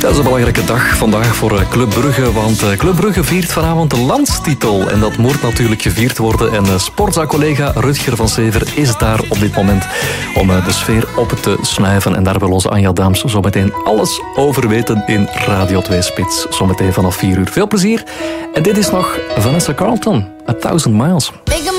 Dat is een belangrijke dag vandaag voor Club Brugge, want Club Brugge viert vanavond de landstitel. En dat moet natuurlijk gevierd worden. En Sportza-collega Rutger van Sever is daar op dit moment om de sfeer op te snuiven. En daar wil onze Anja Daams zometeen alles over weten in Radio 2 Spits. Zometeen vanaf 4 uur. Veel plezier. En dit is nog Vanessa Carlton, 1000 Miles.